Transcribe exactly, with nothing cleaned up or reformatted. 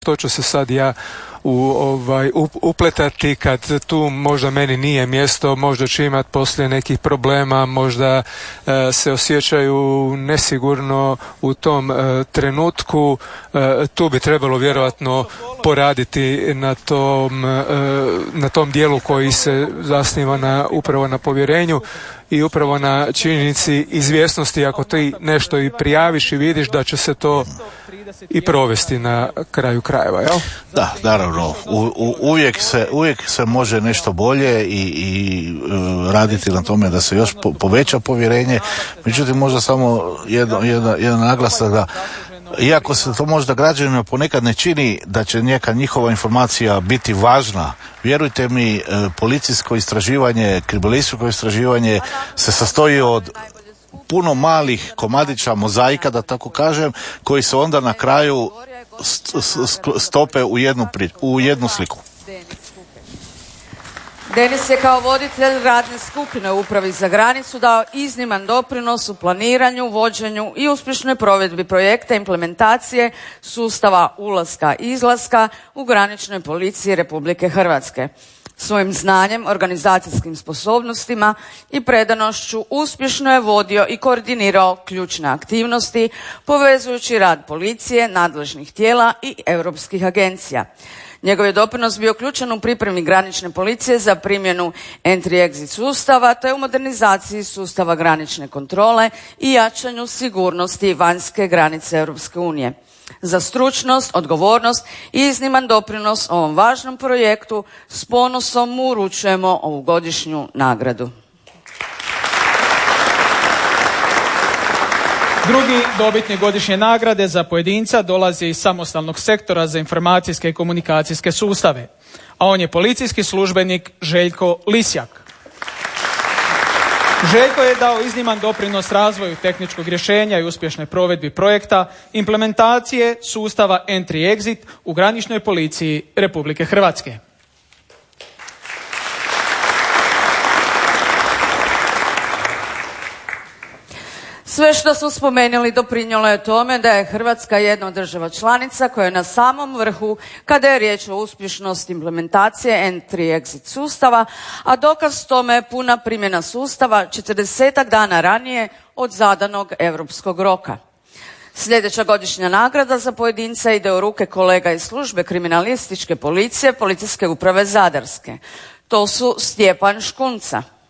to ću se sad ja u, ovaj, upletati kad tu možda meni nije mjesto, možda će imati poslije nekih problema, možda e, se osjećaju nesigurno u tom e, trenutku. E, tu bi trebalo vjerojatno poraditi na tom, e, na tom dijelu koji se zasniva na, upravo na povjerenju i upravo na činjenici izvjesnosti. Ako ti nešto i prijaviš i vidiš da će se to i provesti na kraju krajeva, jel? Da, naravno. U, u, uvijek, se, uvijek se može nešto bolje i, i uh, raditi na tome da se još po, poveća povjerenje. Međutim, možda samo jedno, jedna, jedan naglasak da iako se to možda građanima ponekad ne čini da će neka njihova informacija biti važna, vjerujte mi, policijsko istraživanje, kriminalističko istraživanje se sastoji od puno malih komadića mozaika, da tako kažem, koji se onda na kraju stope u jednu, u jednu sliku. Denis je kao voditelj radne skupine u Upravi za granicu dao izniman doprinos u planiranju, vođenju i uspješnoj provedbi projekta implementacije sustava ulaska-izlaska u graničnoj policiji Republike Hrvatske. Svojim znanjem, organizacijskim sposobnostima i predanošću uspješno je vodio i koordinirao ključne aktivnosti, povezujući rad policije, nadležnih tijela i europskih agencija. Njegov je doprinos bio ključan u pripremi granične policije za primjenu entry-exit sustava, te u modernizaciji sustava granične kontrole i jačanju sigurnosti vanjske granice Europske unije. Za stručnost, odgovornost i izniman doprinos ovom važnom projektu s ponosom mu uručujemo ovu godišnju nagradu. Drugi dobitnik godišnje nagrade za pojedinca dolazi iz samostalnog sektora za informacijske i komunikacijske sustave, a on je policijski službenik Željko Lisjak. Željko je dao izniman doprinos razvoju tehničkog rješenja i uspješnoj provedbi projekta implementacije sustava entry-exit u graničnoj policiji Republike Hrvatske. Sve što smo spomenuli doprinijelo je tome da je Hrvatska jedna od država članica koja je na samom vrhu kada je riječ o uspješnosti implementacije entry-exit sustava, a dokaz tome je puna primjena sustava četrdesetak dana ranije od zadanog europskog roka. Sljedeća godišnja nagrada za pojedinca ide u ruke kolega iz službe kriminalističke policije Policijske uprave Zadarske. To su Stjepan Škunca,